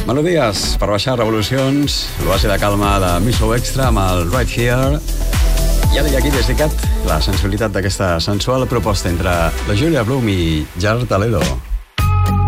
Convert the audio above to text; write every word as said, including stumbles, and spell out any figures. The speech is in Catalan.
Melodies per baixar revolucions, l'oasi de calma de Miso Extra amb el Right Here. I ara hi ha aquí dedicat la sensualitat d'aquesta sensual proposta entre la Julia Bloom i Jared Aledo.